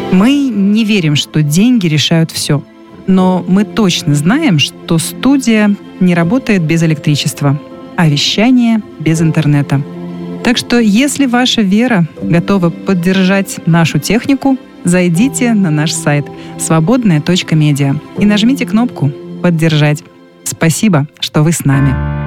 Мы не верим, что деньги решают все. Но мы точно знаем, что студия не работает без электричества, а вещание без интернета. Так что, если ваша вера готова поддержать нашу технику, зайдите на наш сайт свободная.медиа и нажмите кнопку «Поддержать». Спасибо, что вы с нами.